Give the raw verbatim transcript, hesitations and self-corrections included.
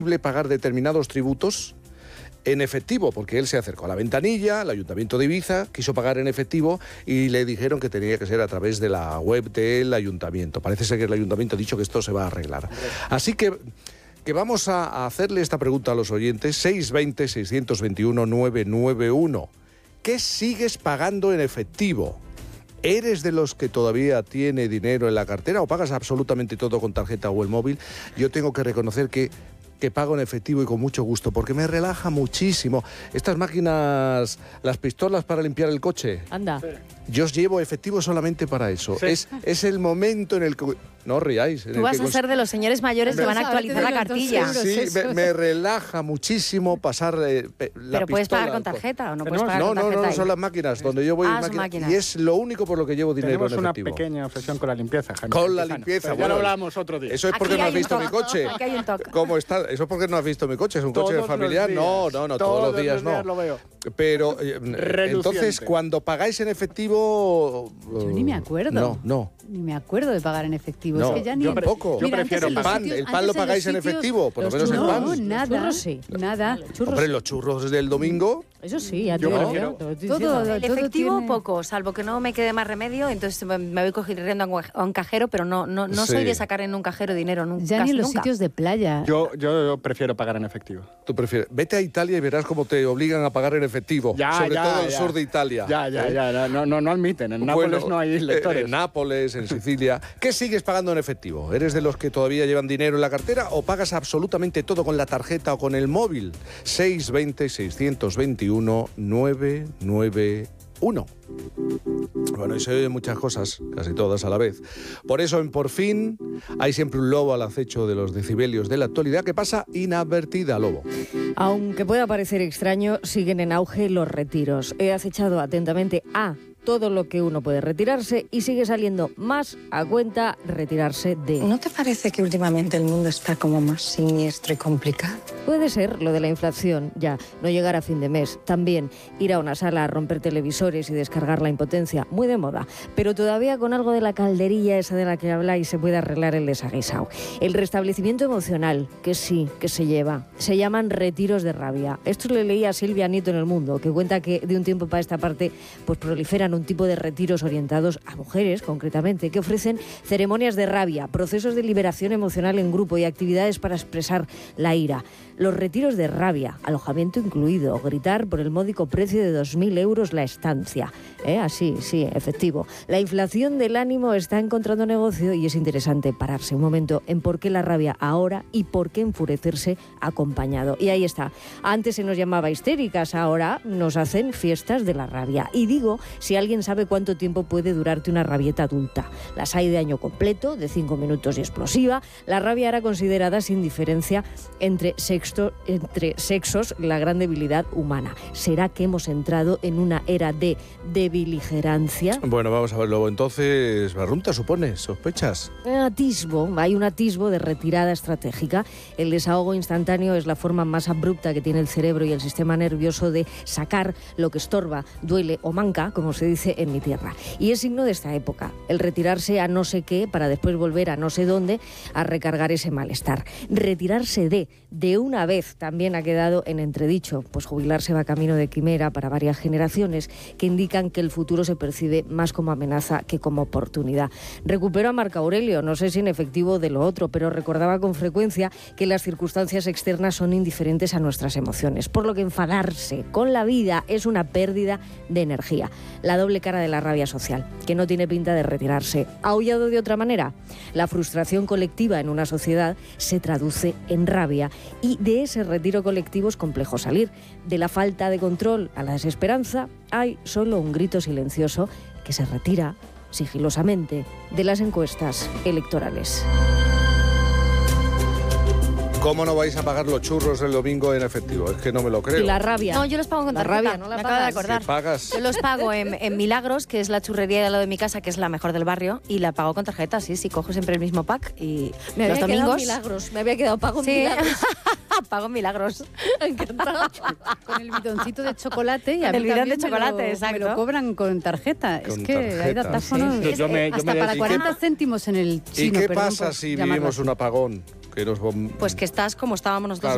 pagar determinados tributos en efectivo, porque él se acercó a la ventanilla, al Ayuntamiento de Ibiza, quiso pagar en efectivo y le dijeron que tenía que ser a través de la web del Ayuntamiento. Parece ser que el Ayuntamiento ha dicho que esto se va a arreglar. Así que, que vamos a hacerle esta pregunta a los oyentes, seis dos cero, seis dos uno, nueve nueve uno. ¿Qué sigues pagando en efectivo? ¿Eres de los que todavía tiene dinero en la cartera o pagas absolutamente todo con tarjeta o el móvil? Yo tengo que reconocer que que pago en efectivo y con mucho gusto, porque me relaja muchísimo. Estas máquinas, las pistolas para limpiar el coche. Anda. Sí. Yo os llevo efectivo solamente para eso. Sí. Es, es el momento en el que... No os riáis. Tú vas a ser de los señores mayores que van a actualizar la cartilla. Sí, me, me relaja muchísimo pasar eh, la ¿Pero pistola. puedes pagar con tarjeta o no puedes No, pagar no, con tarjeta? no, no, ahí? son las máquinas. Donde yo voy ah, máquina, máquinas. y es lo único por lo que llevo dinero Tenemos en efectivo. una pequeña obsesión con la limpieza, Jaime. Con la limpieza. Pero bueno, ya lo hablamos otro día. Eso es porque Aquí no has hay visto un mi coche. Aquí hay un toque. ¿Cómo está? Eso es porque no has visto mi coche. Es un coche Todos familiar. los No, días. no, no, Todos todos los días los no. días lo veo. Pero eh, entonces cuando pagáis en efectivo... Yo ni me acuerdo. No, no. Ni me acuerdo de pagar en efectivo. No, es que ya ni yo tampoco. Yo prefiero el pan. sitios, El pan lo pagáis en, en efectivo, por lo menos el pan. No, nada. Los churros sí. Nada. Los churros Hombre, los churros del domingo... Eso sí, ya te yo digo. prefiero. Todo, todo, el efectivo tiene... poco, salvo que no me quede más remedio, entonces me voy corriendo a un cajero, pero no, no, no sí. soy de sacar en un cajero dinero nunca. Ya ni en los nunca. sitios de playa. Yo, yo, yo prefiero pagar en efectivo. Tú prefieres. Vete a Italia y verás cómo te obligan a pagar en efectivo. Ya, sobre ya, todo el ya. sur de Italia. Ya, ya, ¿Eh? ya. No, no, no admiten. En Nápoles bueno, no hay lectores. En Nápoles, en Sicilia. ¿Qué sigues pagando en efectivo? ¿Eres de los que todavía llevan dinero en la cartera o pagas absolutamente todo con la tarjeta o con el móvil? seis dos cero, seis dos uno, nueve nueve uno. Bueno, y se oyen muchas cosas, casi todas a la vez. Por eso en Por Fin hay siempre un lobo al acecho de los decibelios de la actualidad que pasa inadvertida, Lobo. Aunque pueda parecer extraño, siguen en auge los retiros. He acechado atentamente a todo lo que uno puede retirarse y sigue saliendo más a cuenta retirarse de. ¿No te parece que últimamente el mundo está como más siniestro y complicado? Puede ser lo de la inflación, ya, no llegar a fin de mes. También ir a una sala a romper televisores y descargar la impotencia, muy de moda. Pero todavía con algo de la calderilla esa de la que habláis se puede arreglar el desaguisado. El restablecimiento emocional, que sí, que se lleva. Se llaman retiros de rabia. Esto le leí a Silvia Nieto en El Mundo, que cuenta que de un tiempo para esta parte pues proliferan un tipo de retiros orientados a mujeres, concretamente, que ofrecen ceremonias de rabia, procesos de liberación emocional en grupo y actividades para expresar la ira. Los retiros de rabia, alojamiento incluido, gritar por el módico precio de dos mil euros la estancia. ¿Eh? Así, sí, efectivo. La inflación del ánimo está encontrando negocio y es interesante pararse un momento en por qué la rabia ahora y por qué enfurecerse acompañado. Y ahí está. Antes se nos llamaba histéricas, ahora nos hacen fiestas de la rabia. Y digo, si alguien sabe cuánto tiempo puede durarte una rabieta adulta. Las hay de año completo, de cinco minutos y explosiva. La rabia era considerada sin diferencia entre sexo entre sexos la gran debilidad humana. ¿Será que hemos entrado en una era de debiligerancia? Bueno, vamos a verlo. Entonces, Barrunta, ¿supones? ¿Sospechas? Atisbo, hay un atisbo de retirada estratégica. El desahogo instantáneo es la forma más abrupta que tiene el cerebro y el sistema nervioso de sacar lo que estorba, duele o manca, como se dice en mi tierra. Y es signo de esta época, el retirarse a no sé qué para después volver a no sé dónde a recargar ese malestar. Retirarse de, de una vez también ha quedado en entredicho, pues jubilarse va camino de quimera para varias generaciones que indican que el futuro se percibe más como amenaza que como oportunidad. Recupero a Marco Aurelio, no sé si en efectivo de lo otro, pero recordaba con frecuencia que las circunstancias externas son indiferentes a nuestras emociones, por lo que enfadarse con la vida es una pérdida de energía. La doble cara de la rabia social, que no tiene pinta de retirarse. ¿Aullado de otra manera? La frustración colectiva en una sociedad se traduce en rabia y de ese retiro colectivo es complejo salir. De la falta de control a la desesperanza hay solo un grito silencioso que se retira sigilosamente de las encuestas electorales. ¿Cómo no vais a pagar los churros el domingo en efectivo? Es que no me lo creo. Y la rabia. No, yo los pago con La tarjeta. rabia, ¿no la me acabo de pagas? acordar. ¿Qué pagas? Yo los pago en, en Milagros, que es la churrería de al lado de mi casa, que es la mejor del barrio, y la pago con tarjeta, sí, sí, cojo siempre el mismo pack y Me los había quedado domingos... Milagros, me había quedado pago en Sí, Milagros. pago en Milagros. Encantado. Con el bidoncito de chocolate y a El mí bidón también de chocolate, me lo, exacto. me lo cobran con tarjeta. Con es que tarjeta. hay datáfonos Sí. Yo me- yo hasta me- para ¿y qué- cuarenta céntimos en el ¿Y chino. qué perdón pasa por si llamarlo vivimos así. un apagón? Que nos... Pues que estás como estábamos nosotros. Claro.